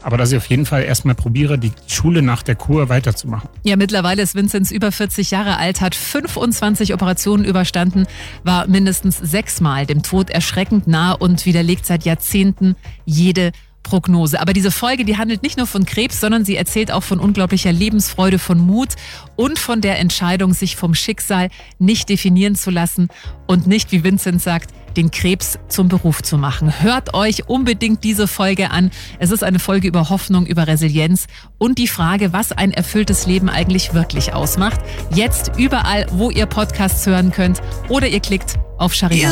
Aber dass ich auf jeden Fall erstmal probiere, die Schule nach der Kur weiterzumachen. Ja, mittlerweile ist Vinzenz über 40 Jahre alt, hat 25 Operationen überstanden, war mindestens 6-mal dem Tod erschreckend nah und widerlegt seit Jahrzehnten jede Prognose. Aber diese Folge, die handelt nicht nur von Krebs, sondern sie erzählt auch von unglaublicher Lebensfreude, von Mut und von der Entscheidung, sich vom Schicksal nicht definieren zu lassen und nicht, wie Vinzenz sagt, den Krebs zum Beruf zu machen. Hört euch unbedingt diese Folge an. Es ist eine Folge über Hoffnung, über Resilienz und die Frage, was ein erfülltes Leben eigentlich wirklich ausmacht. Jetzt überall, wo ihr Podcasts hören könnt oder ihr klickt auf Charivari.